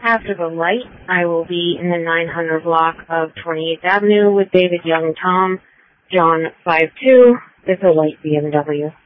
After the light, I will be in the 900 block of 28th Avenue with David Young Tom, John 52, with a white BMW.